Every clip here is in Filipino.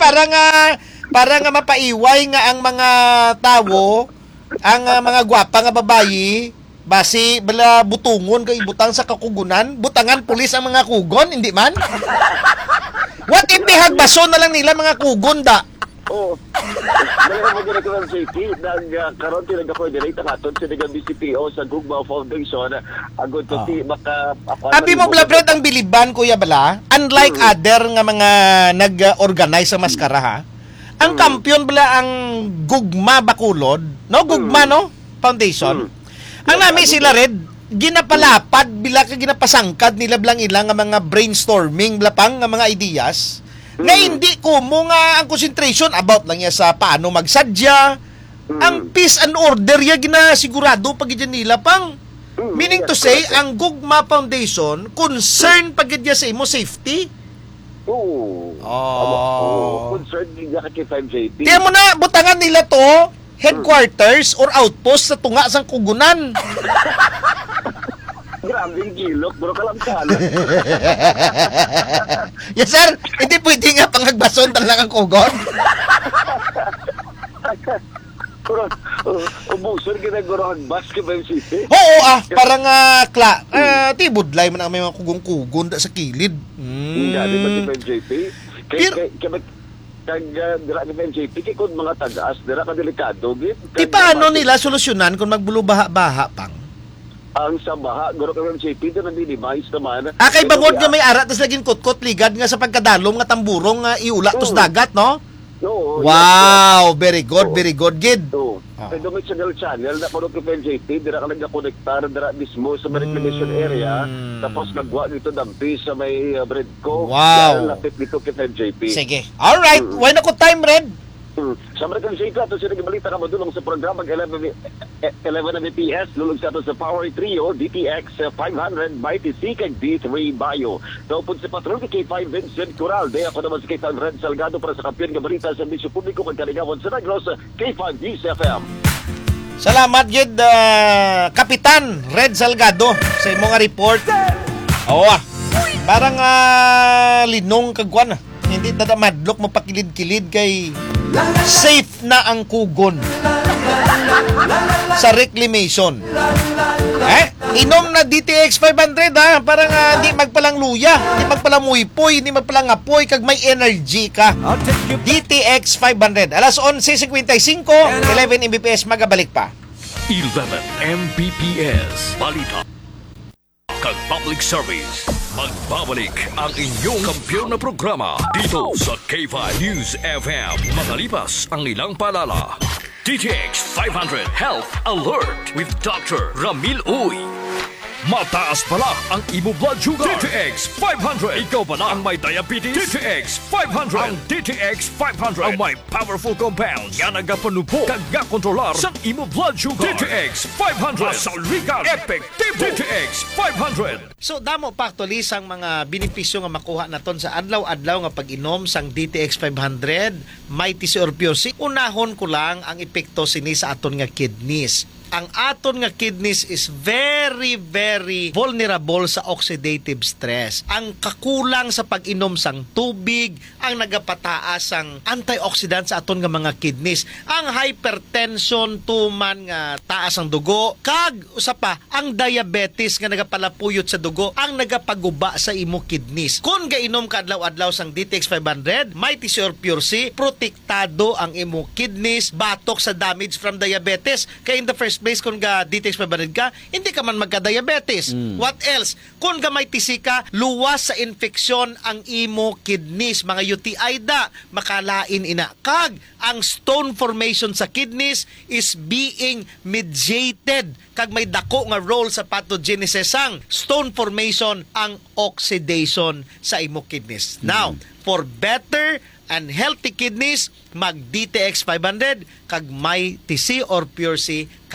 para nga mapaiway nga ang mga tao, ang mga gwapa nga babayi, basi bala butungon kay butang sa kakugunan, butangan pulis ang mga kugon, hindi man? What if ihagbaso na lang nila mga kugon da? Oo. Dahil mo gina ko ng JP, karon tinag-coordinate ang aton sa BCPO sa Gugma Foundation. Agod ko ti maka... Abi mo Brad ang biliban, Kuya Bala, unlike other nga mga nag-organize sa maskara ha, ang kampiyon bala ang Gugma Bacolod, no? Gugma, no? Foundation. Ang nami sila red, ginapalapad, bila ka ginapasangkad nila blang ilang nga mga brainstorming, blapang nga mga ideas, na hindi kumo nga ang concentration about lang niya sa paano magsadya, ang peace and order ya ginasigurado pag dyan nila pang. Meaning to say, ang Gugma Foundation, concern pag dyan sa imo safety. Concern niya kay 5JP. Kaya mo na, butangan nila to, headquarters or outpost sa tunga sang kugunan. Grabing gilok, bro, kalamkan. Yes, sir. Hindi pwede nga pangagbason talagang kugon. Ubuson ginaguro ang basketball city. Oo, parang tibudlay man ang may mga kugong-kugon sa kilid. Hindi ba si JP? Dira ni MJP kay kun mga tagas dira ka delikado gid. Di paano nila solusyonan kung magbulo-baha-baha pang? Ang sa baha guro ka MJP na minimize naman. Kay bangod nga may arat tas laging kutkot ligad nga sa pagkadalom nga tamburong nga iula tos dagat, no? No. Wow, very good gid. Kay domiciliary channel na kuno kay MJP dira ka nagka-connectar dira mismo sa reclamation area tapos nagwa dito dampi sa may Bredco. Wow. Lapit dito kay MJP. Sige. All right, why na ko time red? Sa American Shake ato sila gibalita ka madulong sa programa 11 BPS lulog sa ato sa Power Trio DTX 500 by TC kag D3 Bio. Daupod sa patrol kay K5 Vincent Corralde ako naman si K5 Red Salgado para sa kampiyon nga balita sa Bisyo Publiko kag Kalingawan sa Negros K5 News FM. Salamat gid Kapitan Red Salgado sa imong report. Parang linong kagwan. Hindi madlok mo pakilid-kilid kay safe na ang kugon sa reclamation. Inom na DTX 500 parang hindi magpalang luya, hindi magpalang muipoy, hindi magpalang apoy kag may energy ka. DTX 500 alas 11:55 11 Mbps magabalik pa. 11 Mbps balita kag public service. Magbabalik ang inyong kampiyon na programa dito sa K5 News FM. Makalipas ang ilang paalala. DTX 500 Health Alert with Dr. Ramil Uy. Mataas pala ang imo blood sugar. DTX 500. Ikaw pala ang may diabetes. DTX 500. Ang DTX 500 ang may powerful compounds nga nagapanupo kag kontrolar sa imo blood sugar. DTX 500. Masaligan. Epektibo. DTX 500. So damo pa actually sang mga benepisyo nga makuha naton sa adlaw-adlaw nga pag-inom sang DTX 500 Mighty or Pure C. Unahon ko lang ang epekto sini sa aton nga kidneys. Ang aton nga kidneys is very vulnerable sa oxidative stress. Ang kakulang sa pag-inom sang tubig ang nagapataas ang antioxidant sa aton nga mga kidneys. Ang hypertension tuman nga taas ang dugo kag usa pa ang diabetes nga nagapalapuyot sa dugo ang nagapaguba sa imo kidneys. Kung gainom ka adlaw-adlaw sang DTX 500 Mighty or Pure C, protektado ang imo kidneys batok sa damage from diabetes. Kaya in the first place kung ga DTX 500 ka, hindi ka man magka-diabetes. What else? Kung ga may TC ka, luwas sa infeksyon ang imo kidneys. Mga UTI da, makalain ina. Kag, ang stone formation sa kidneys is being mediated. Kag may dako nga role sa pathogenesis sang stone formation ang oxidation sa imo kidneys. Now, for better and healthy kidneys, mag DTX 500 kag may TC or Pure C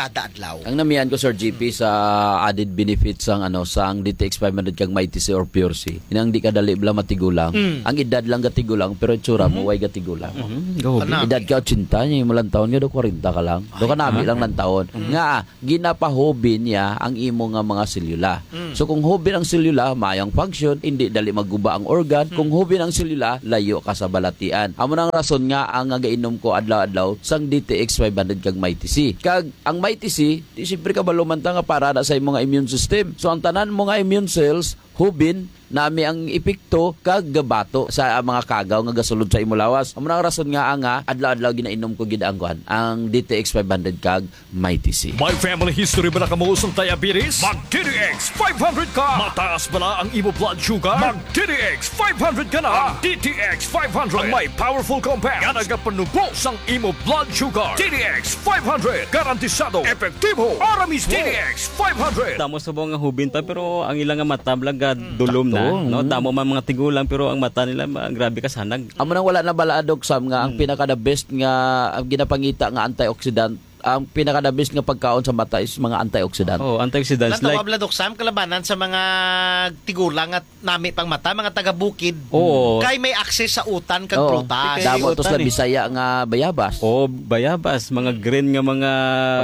kada adlaw. Ang namihan ko Sir GP sa added benefits sang sang DTX 500 kag Mighty C or Pure C. Inang di ka dali bla matigulang. Ang edad lang gatigulang pero itsura mo way gatigulang. Edad ka 80 nya mo lang taon nga do 40 ka lang. Do ka nami lang lang taon. Nga ginapahobi niya ang imo nga mga selula. So kung hobi ang selula, mayang function, hindi dali magguba ang organ. Kung hobi ang selula, layo ka sa balatian. Amo nang rason nga ang gainom ko adlaw-adlaw sang DTX 500 kag Mighty C. Kag ang Mighty C, di siyempre ka balumanta nga para na sa imong immune system. So ang tanan mo nga immune cells, hubin, nami ang epekto kag gabato sa mga kagaw nga gasulod sa imo lawas. Amo nang rason nga adlaw-adlaw ginainom ko gid ang DTX 500 kag Mighty C. May family history ba na kamo sa diabetes? Mag DTX 500 ka! Mataas ba na ang imo blood sugar? Mag DTX 500 ka na! Ang DTX 500 ang may powerful compound nga nagapanubo sang imo blood sugar. DTX 500 garantisado, epektibo, aramis DTX 500. Damo sa nga hubin pa pero ang ilang nga mata blaga dulom na. No, damo man mga tigulang pero ang mata nila grabe kasanag. Amo nang wala na balaadog Sam nga ang pinaka the best nga ang ginapangita nga antioxidant, ang pinaka the best nga pagkaon sa mata is mga antioxidant. Oh, antioxidants like Bladok Sam kalabanan sa mga tigulang at nami pang mata, mga taga-bukid. Kay may access sa utan kag prutas. Damo to sa Bisaya nga bayabas. bayabas, mga green nga mga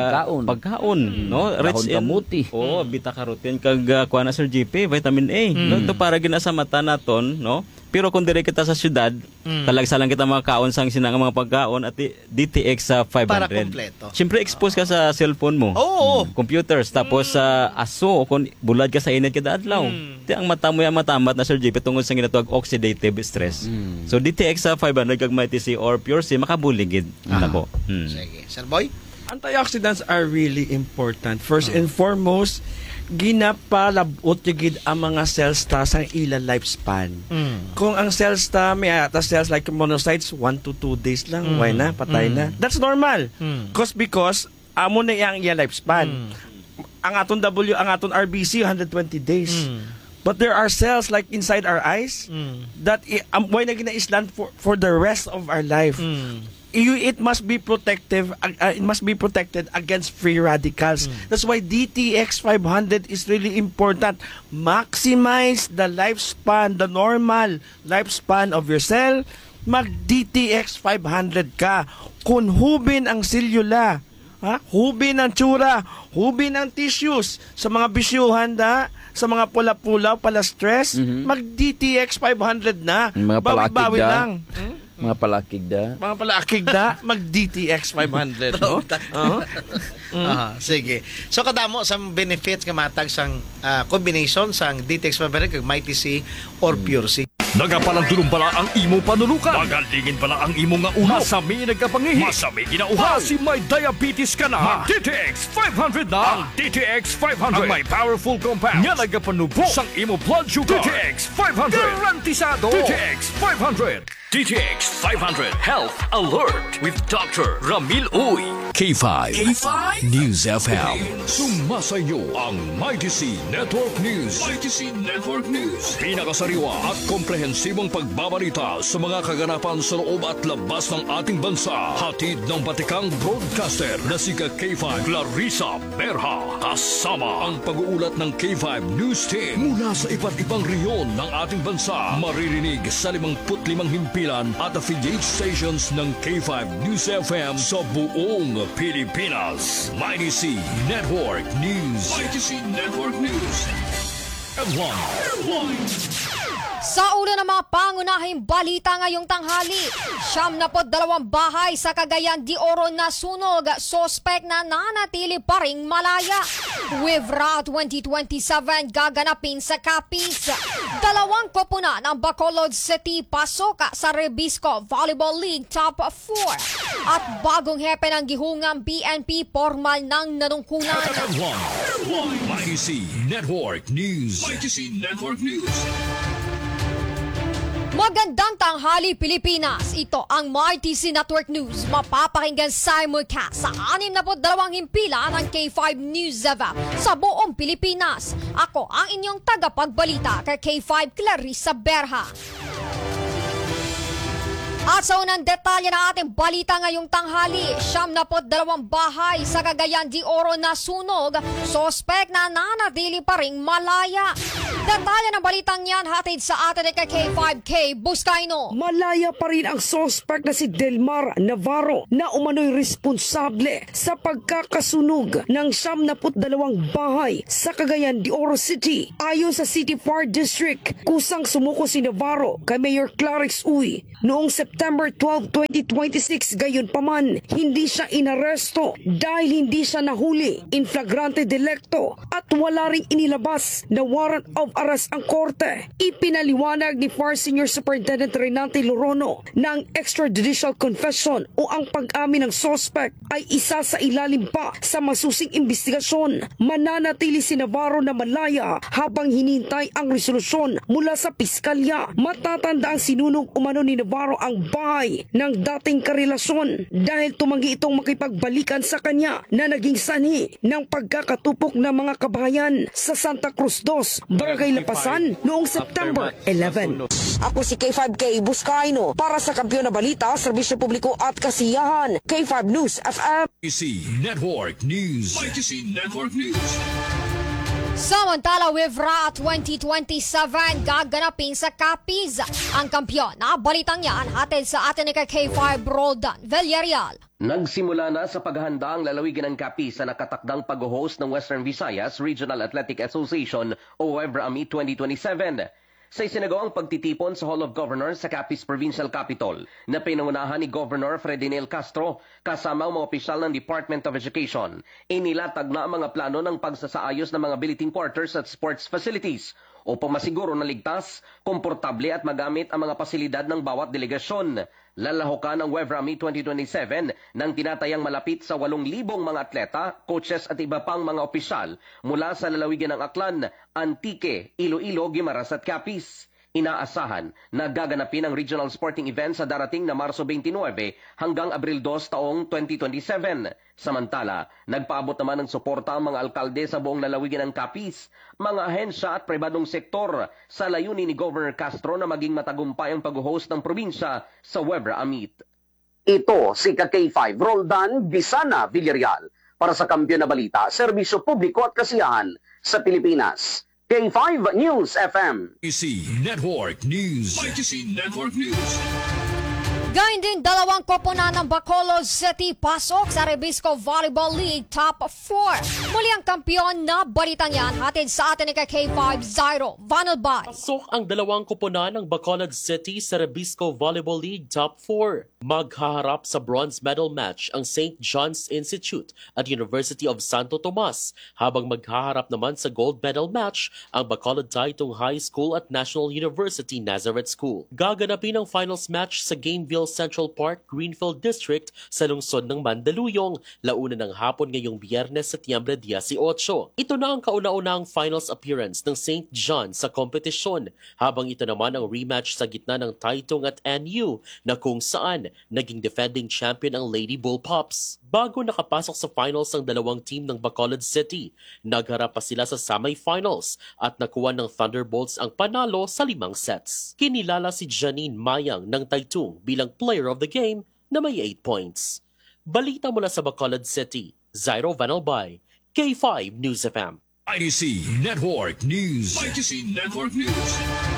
pagkaon, no? Rich in kamuti. beta-carotene kag kuha na Sir GP, vitamin A. No, to para gina sa mata naton, no? Pero kung dire kita sa syudad, talagsa lang kita mga kaon sang sinang mga pagkaon at DTX sa 500. Para kompleto. Siyempre expose ka sa cellphone mo. Computers tapos sa aso kung bulad ka sa init kada adlaw. Di ang mata mo matamat na Sir JP tungod sa ginatawag oxidative stress. So DTX sa 500 kag Mighty C or Pure C makabuligid nako. Sige. Sir Boy? Antioxidants are really important. First and foremost, ginapalabot gid ang mga cells ta sa ila lifespan. Kung ang cells ta may ata cells like monocytes 1 to 2 days lang, why na patay na. That's normal. Because amo na yang iya lifespan. Ang aton ang aton RBC 120 days. But there are cells like inside our eyes that why na gina-island for the rest of our life. It must be protective. It must be protected against free radicals. That's why DTX 500 is really important. Maximize the lifespan, the normal lifespan of your cell. Mag DTX 500 ka. Kung hubin ang selula, hubin ang tsura, hubin ang tissues sa mga bisyuhan sa mga pula-pula, pala-stress, mag DTX 500 na. Mga bawi-bawi lang. Mga palakig da, mag DTX 500, no? Sige. So kadamo sa benefits nga matag sang combination sang DTX 500 kag Mighty C or Pure C. Nagapalandulong pala ang imo panulukan. Magalingin pala ang imo nga ulo. Masami nagkapangihi. Masami ginauhaw. Si may diabetes ka na. Mag DTX 500 na. Ang DTX 500 ang may powerful compound nga nagapanubo sang imo blood sugar. DTX 500 garantisado. DTX 500. DTX 500 Health Alert with Dr. Ramil Uy. K5 News FM. Sumasayo ang Mighty C Network News. Mighty C Network News. Pinakasariwa at komprehensibong pagbabalita sa mga kaganapan sa loob at labas ng ating bansa. Hatid ng batikang broadcaster na si K5 Clarissa Berha. Kasama ang pag-uulat ng K5 News Team mula sa iba't ibang rehiyon ng ating bansa. Maririnig sa 55 himpilan at affiliate stations ng K5 News FM sa buong Pilipinas. Mighty C Network News. Mighty C Network News. F1. Sa ulo ng mga pangunahing balita ngayong tanghali, 72 bahay sa Cagayan de Oro nasunog, sospek na nanatili pa ring malaya. WIVRA 2027 gaganapin sa Capiz. 2 koponan ng Bacolod City pasok sa Rebisco Volleyball League Top 4. At bagong hepe ng gihungang PNP formal ng nanungkulan. Mighty C Network News. Mighty C Network News. Magandang tanghali Pilipinas. Ito ang Mighty C Network News. Mapapakinggan simulcast sa 62 himpilan ng K5 News FM sa buong Pilipinas. Ako ang inyong tagapagbalita kay K5 Clarissa Berha. At sa unang detalye na ating balita ngayong tanghali, 72 bahay sa Cagayan de Oro nasunog, sospek na nanatili pa ring malaya. Detalye ng balitang yan hatid sa atin kay K5K Buscaino. Malaya pa rin ang sospek na si Delmar Navarro na umano'y responsable sa pagkakasunog ng 72 bahay sa Cagayan de Oro City. Ayon sa City Fire District, kusang sumuko si Navarro kay Mayor Clarix Uy noong September 12, 2026. Gayon pa man, hindi siya inaresto dahil hindi siya nahuli in flagrante delicto at wala ring inilabas na warrant of arrest ang korte. Ipinaliwanag ni Fire Senior Superintendent Renante Lorono na ang extrajudicial confession o ang pag-amin ng suspect ay isa sa ilalim pa sa masusing investigasyon. Mananatili si Navarro na malaya habang hinintay ang resolusyon mula sa piskalya. Matatanda ang sinunog umano ni Navarro ang bahay ng dating karelasyon dahil tumanggi itong makipagbalikan sa kanya na naging sanhi ng pagkakatupok ng mga kabahayan sa Santa Cruz 2, Barangay Lapasan noong September 11. Ako si K5K Buscaino para sa Kampiyon na Balita, Serbisyo Publiko at Kasiyahan, K5 News FM. YTC Network News. YTC Network News. Samantala, Wivra 2027 gaganapin sa Capiz. Ang kampiyon na balitang yan hatid sa atin ni K5 Roldan Villarreal. Nagsimula na sa paghahanda ang lalawigan ng Capiz sa nakatakdang pag-host ng Western Visayas Regional Athletic Association o WEVRA AMI 2027. Sa isinagawang pagtitipon sa Hall of Governors sa Capiz Provincial Capital na pinangunahan ni Governor Fredinel Castro kasama ang mga opisyal ng Department of Education, inilatag na ang mga plano ng pagsasaayos ng mga billeting quarters at sports facilities upang masiguro na ligtas, komportable at magamit ang mga pasilidad ng bawat delegasyon. Lalahukan ang WEVRA AMI 2027 ng tinatayang malapit sa 8,000 mga atleta, coaches at iba pang mga opisyal mula sa lalawigan ng Aklan, Antique, Iloilo, Guimaras at Capiz. Inaasahan na gaganapin ang regional sporting event sa darating na Marso 29 hanggang Abril 2 taong 2027. Samantala, nagpaabot naman ng suporta ang mga alkalde sa buong lalawigan ng Capiz, mga ahensya at pribadong sektor sa layunin ni Governor Castro na maging matagumpay ang pag-host ng probinsya sa WEVRA AMIT. Ito si K5 Roldan Bisana Villarreal para sa Kampiyon na Balita, Serbisyo Publiko at Kasiyahan sa Pilipinas. K5 News FM. YTC Network News. YTC Network News. Gayun din, dalawang koponan ng Bacolod City pasok sa Rebisco Volleyball League Top 4. Muli ang kampiyon na balitang yan hatid sa atin ni K5 Zairo Vanelbay. Pasok ang dalawang koponan ng Bacolod City sa Rebisco Volleyball League Top 4. Maghaharap sa bronze medal match ang St. John's Institute at University of Santo Tomas, habang maghaharap naman sa gold medal match ang Bacolod Taitong High School at National University Nazareth School. Gaganapin ang finals match sa Gameville Central Park, Greenfield District sa lungsod ng Mandaluyong, launa ng hapon ngayong Biyernes, Setyembre 18. Ito na ang kauna-unahang finals appearance ng St. John sa kompetisyon, habang ito naman ang rematch sa gitna ng Taitong at NU na kung saan naging defending champion ang Lady Bullpups. Bago nakapasok sa finals ang dalawang team ng Bacolod City, nagharap pa sila sa semi-finals at nakuha ng Thunderbolts ang panalo sa 5 sets. Kinilala si Janine Mayang ng Taitung bilang player of the game na may 8 points. Balita mula sa Bacolod City, Zairo Vanelbay, K5 News FM. YTC Network News. YTC Network News.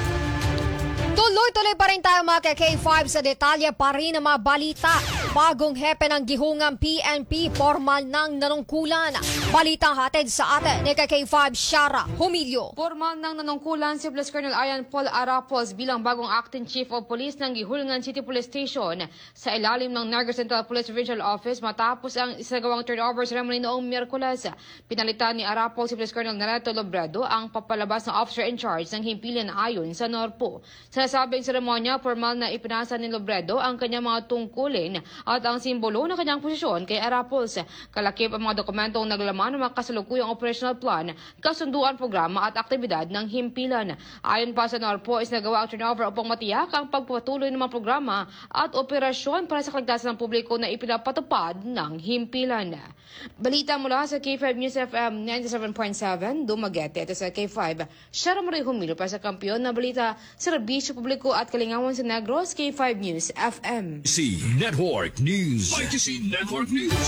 Tuloy-tuloy pa rin tayo mga K5 sa detalye pa rin ng mga balita. Bagong hepe ng gihungang PNP, formal ng nanungkulan. Balitang hatid sa atin ni K5 Shara Humilio. Formal ng nanungkulan si Police Colonel Ian Paul Arapos bilang bagong acting chief of police ng Gihulngan City Police Station sa ilalim ng Negros Central Police Regional Office matapos ang isagawang turnover ceremony noong Miyerkules. Pinalitan ni Arapos si Police Colonel Nareto Lobredo ang papalabas ng officer in charge ng himpilan ayon sa NORPO. Sa nasabing seremonya, formal na ipinasa ni Lobredo ang kanyang mga tungkulin at ang simbolo ng kanyang posisyon kay Arapos. Kalakip ang mga dokumentong naglaman ng mga kasalukuyang operational plan, kasunduan, programa at aktibidad ng himpilan. Ayon pa sa NORPO, isinagawa ang turnover upang matiyak ang pagpapatuloy ng mga programa at operasyon para sa kaligtasan ng publiko na ipinapatupad ng himpilan. Balita mula sa K5 News FM 97.7, Dumaguete. Ito sa K5, Sharon Marie Humilo para sa Kampiyon na Balita, Serbisyo Publiko at Kalingawan sa Negros, K5 News FM. Network News. Network News.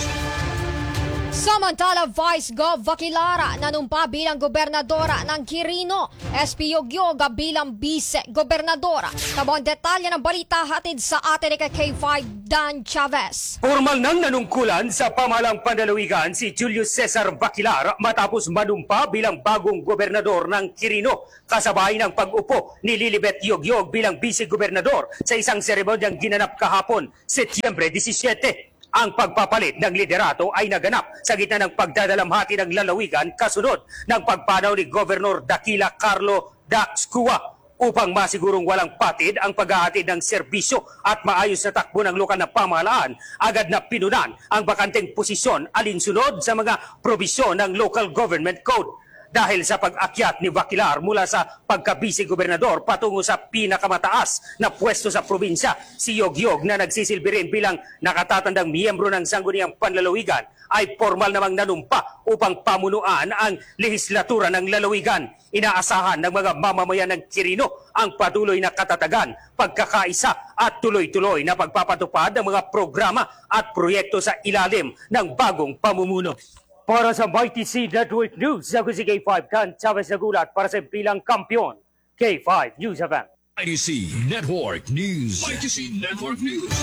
Samantala, Vice Gov Vaquilara nanumpa bilang gobernadora ng Quirino, SP Yogyog bilang vice-gobernadora. Kabang detalye ng balita hatid sa atin kay K5 Dan Chavez. Formal nang nanungkulan sa pamahalang Panlalawigan si Julius Cesar Vaquilar matapos manumpa bilang bagong gobernador ng Quirino, kasabay ng pag-upo ni Lilibet Yogyog bilang vice-gobernador sa isang seremonyang ginanap kahapon, Setyembre 17. Ang pagpapalit ng liderato ay naganap sa gitna ng pagdadalamhati ng lalawigan kasunod ng pagpanaw ni Governor Daquila Carlo Dax Cua upang masigurong walang patid ang paghahatid ng serbisyo at maayos na takbo ng lokal na pamahalaan. Agad na pinunan ang bakanteng posisyon alinsunod sa mga probisyon ng Local Government Code. Dahil sa pag-akyat ni Vaquilar mula sa pagka-vice-gobernador patungo sa pinakamataas na pwesto sa probinsya, si Yogyog na nagsisilbi rin bilang nakatatandang miyembro ng Sangguniang Panlalawigan ay formal namang nanumpa upang pamunuan ang lehislatura ng lalawigan. Inaasahan ng mga mamamayan ng Quirino ang patuloy na katatagan, pagkakaisa at tuloy-tuloy na pagpapatupad ng mga programa at proyekto sa ilalim ng bagong pamumuno. Para sa Mighty C Network News, ako si K5 Dan Chavez nagulat para sa bilang kampiyon. K5 News FM. Mighty C Network News. Network News.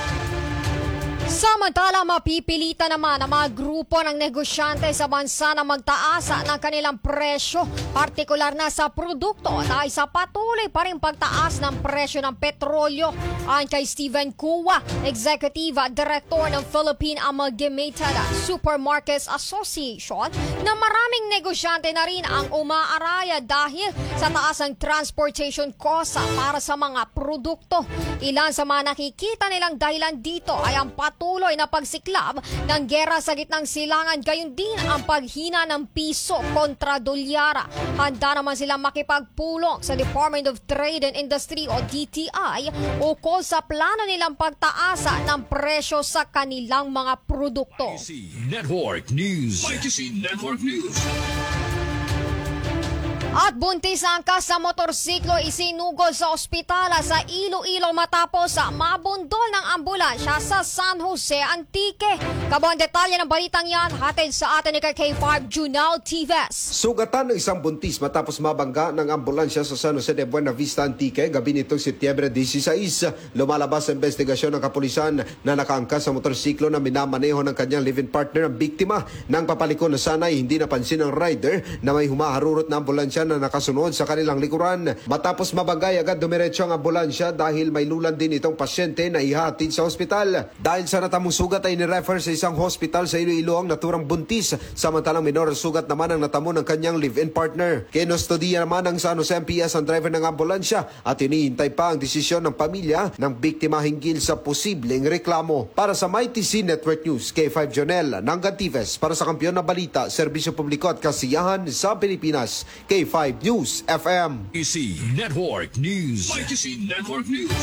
Samantala, mapipilitan naman ang mga grupo ng negosyante sa bansa na magtaasa ng kanilang presyo, partikular na sa produkto dahil sa patuloy pa rin pagtaas ng presyo ng petrolyo. Ayon kay Steven Cua, Executive Director ng Philippine Amalgamated Supermarkets Association, na maraming negosyante na rin ang umaaraya dahil sa taas ng transportation cost para sa mga produkto. Ilan sa mga nakikita nilang dahilan dito ay ang patuloy na pagsiklab ng gera sa gitnang silangan, gayon din ang paghina ng piso kontra dolyara. Handa naman silang makipagpulong sa Department of Trade and Industry o DTI ukol sa plano nilang pagtaasa ng presyo sa kanilang mga produkto. Network News. Network News. At buntis ang angkas sa motorsiklo isinugod sa ospital sa Iloilo matapos mabundol ng ambulansya sa San Jose, Antique. Kabang detalye ng balitang yan, hatid sa atin ni K5 Junal Tives. Sugatan ng isang buntis matapos mabangga ng ambulansya sa San Jose de Buena Vista, Antique gabi nitong Setyembre 16. Lumalabas sa investigasyon ng kapulisan na nakaangkas sa motorsiklo na minamaneho ng kanyang live-in partner ang biktima. Nang papaliko na sanay, hindi napansin ng rider na may humaharurot na ambulansya na nakasunod sa kanilang likuran. Matapos mabangay, agad dumiretso ang ambulansya dahil may lulan din itong pasyente na ihatid sa ospital. Dahil sa natamong sugat ay nirefer sa isang hospital sa Iloilo ang naturang buntis. Samantalang minor sugat naman ang natamo ng kanyang live-in partner. Kinustodiya naman ng San Jose MPS ang driver ng ambulansya at hinihintay pa ang desisyon ng pamilya ng biktima hinggil sa posibleng reklamo. Para sa Mighty C Network News, K5 Jonel ng Gantives para sa Kampiyon na Balita, Serbisyo Publiko at Kasiyahan sa Pilipinas, K5 News FM. Network News. Network News.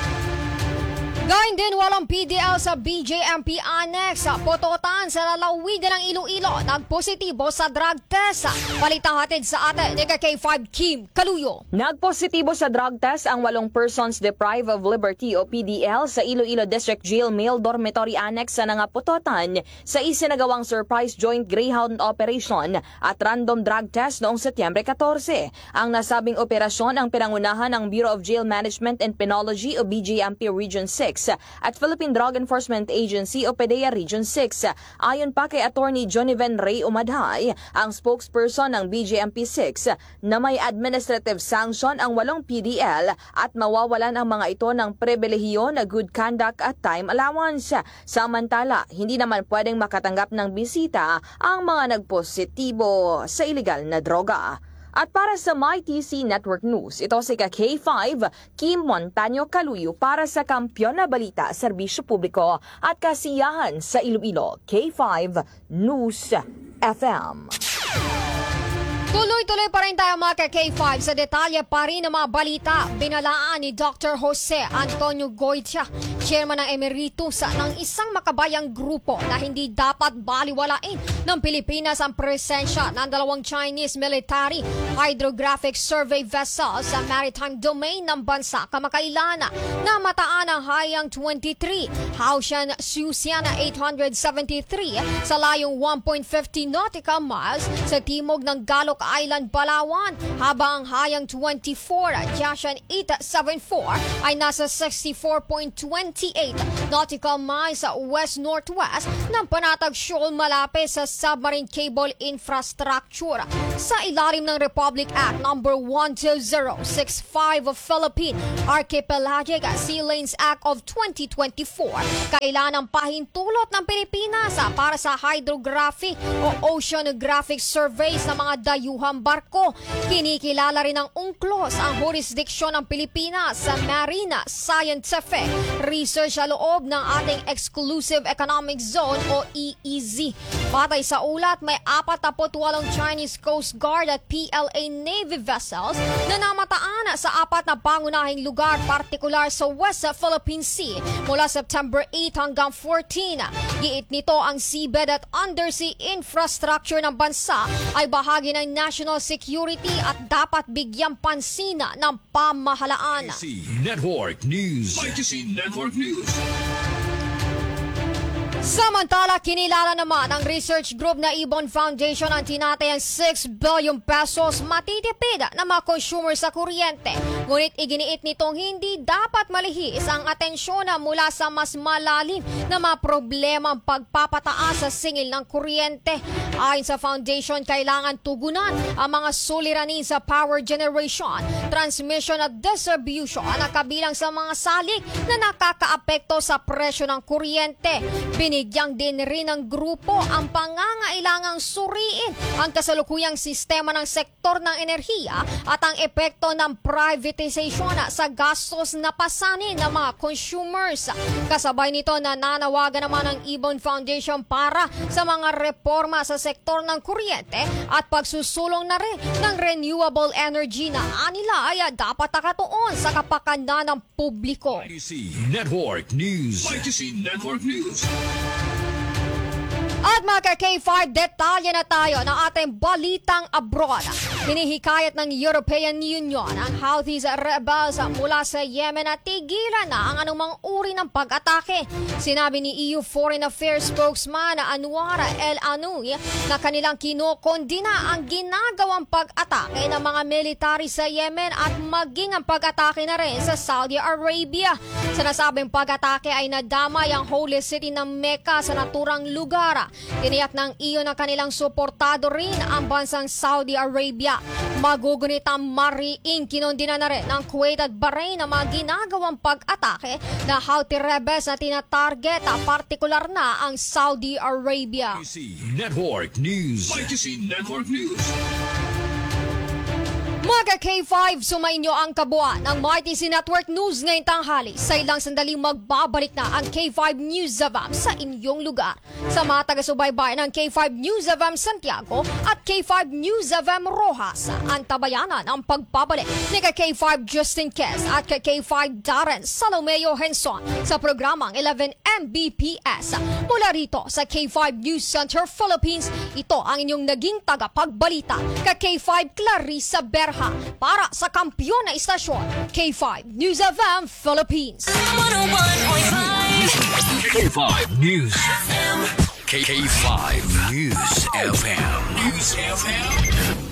Gayun din walang PDL sa BJMP Annex. Pototan sa lalawigan ng Iloilo, nagpositibo sa drug test. Balitang hatid sa atin ni K5 Kim Kaluyo. Nagpositibo sa drug test ang 8 persons deprived of liberty o PDL sa Iloilo District Jail Male Dormitory Annex sa Nangapototan sa isinagawang surprise joint Greyhound operation at random drug test noong Setyembre 14. Ang nasabing operasyon ang pinangunahan ng Bureau of Jail Management and Penology o BJMP Region 6 at Philippine Drug Enforcement Agency o PDEA Region 6. Ayon pa kay Attorney Joniven Ray Umadhay, ang spokesperson ng BJMP 6, na may administrative sanction ang 8 PDL at mawawalan ang mga ito ng pribilehiyo na good conduct at time allowance. Samantala, hindi naman pwedeng makatanggap ng bisita ang mga nagpositibo sa iligal na droga. At para sa MyTC Network News, ito si K5 Kim Montaño Kaluyo para sa Kampiyon na Balita, Serbisyo Publiko at Kasiyahan sa Iloilo, K5 News FM. Tuloy-tuloy pa rin tayo mga K5 sa detalye pa rin ng mga balita. Binalaan ni Dr. Jose Antonio Goitia, Chairman ng Emeritus ng isang makabayang grupo na hindi dapat baliwalain ng Pilipinas ang presensya ng dalawang Chinese military hydrographic survey vessels sa maritime domain ng bansa kamakailan na mataan ang Hayang 23, Haoshan Susiana 873 sa layong 1.50 nautical miles sa timog ng Galok Island, Palawan, habang ang Hayang 24, Jiashan 874 ay nasa 64.28 nautical miles sa west-northwest ng Panatag Shoal malapit sa submarine cable infrastructure sa ilalim ng Republic Act No. 12065 of Philippine Archipelagic Sea Lanes Act of 2024. Kailanang pahintulot ng Pilipinas para sa hydrographic o oceanographic surveys ng mga dayuhang barko. Kinikilala rin ng UNCLOS ang jurisdiksyon ng Pilipinas sa Marine Scientific Research sa loob ng ating Exclusive Economic Zone o EEZ. Batay sa ulat, may 48 Chinese Coast Guard at PLA Navy vessels na namataan sa 4 na pangunahing lugar, partikular sa West Philippine Sea mula September 8 hanggang 14. Giit nito ang seabed at undersea infrastructure ng bansa ay bahagi ng national security at dapat bigyang pansin ng pamahalaan. Network News. Network News. Samantala, kinilala naman ang research group na Ibon Foundation ang tinatayang 6 billion pesos matitipid na mga consumer sa kuryente. Ngunit iginiit nitong hindi dapat malihis ang atensyon mula sa mas malalim na mga problemang pagpapataas sa singil ng kuryente. Ayon sa foundation, kailangan tugunan ang mga suliranin sa power generation, transmission at distribution na kabilang sa mga salik na nakakaapekto sa presyo ng kuryente. Binigyang din rin ng grupo ang pangangailangang suriin ang kasalukuyang sistema ng sektor ng enerhiya at ang epekto ng privatization sa gastos na pasanin ng mga consumers. Kasabay nito, nananawagan naman ang Ibon Foundation para sa mga reforma sa sektor ng kuryente at pagsusulong na rin ng renewable energy na anila ay dapat nakatuon sa kapakanan ng publiko. Network News. Network News. At mga K5, detalye na tayo ng ating balitang abroad. Hinihikayat ng European Union ang Houthis rebels mula sa Yemen na tigilan na ang anumang uri ng pag-atake. Sinabi ni EU Foreign Affairs spokesman Anwar El Anoui na kanilang kinokondina ang ginagawang pag-atake ng mga military sa Yemen at maging ang pag-atake na rin sa Saudi Arabia. Sa nasabing pag-atake ay nadamay ang holy city ng Mecca sa naturang lugar. Tiniyak ng EU na kanilang suportado rin ang bansang Saudi Arabia. Magugunit ang mariing kinondina na rin ng Kuwait at Bahrain na mga ginagawang pag-atake na Houthi rebels na tinatarget, partikular na ang Saudi Arabia. Network News. Network News. Mga K5, sumainyo ang kabuuan ng YTC Network News ngayong tanghali. Sa ilang sandaling magbabalik na ang K5 News FM sa inyong lugar. Sa mga taga-subaybay ng K5 News FM Santiago at K5 News FM Rojas, antabayanan ang pagbabalik ni K5 Justin Kes at K5 Darren Salomeo Henson sa programang 11 Mbps. Mula rito sa K5 News Center Philippines, ito ang inyong naging tagapagbalita, K5 Clarissa Berha. Para sa kampyon na istasyon, K5 News FM Philippines. 101.5 K5 News FM. K5 News FM. News FM.